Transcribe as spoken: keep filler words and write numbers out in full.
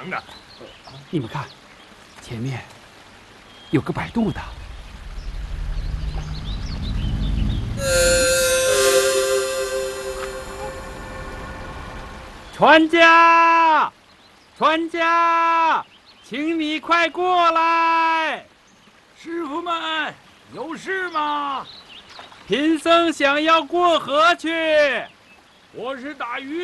忙呢。 你们看，前面有个摆渡的。船家，船家，请你快过来！ 师傅们，有事吗？ 贫僧想要过河去。 我是打鱼